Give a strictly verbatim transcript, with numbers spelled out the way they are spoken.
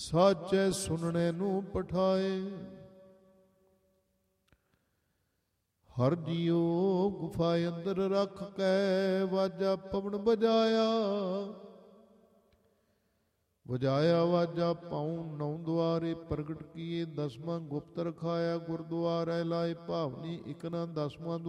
ਸਾਚੈ ਸੁਣਨੇ ਨੂੰ ਪਠਾਏ। ਹਰ ਜੀਓ ਗੁਫਾ ਅੰਦਰ ਰੱਖ ਕੈ ਵਾਜਾ ਪਵਨ ਬਜਾਇਆ। ਵਜਾਇਆ ਵਾਜਾ ਪਾਉ ਨੌ ਦੁਆਰੇ ਪ੍ਰਗਟ ਕੀਏ। ਦਸਵਾਂ ਗੁਪਤ ਰਖਾਇਆ ਗੁਰਦੁਆਰੇ ਲਾਏ ਭਾਵਨੀ। ਇਕ ਨਾ ਦਸਵਾਂ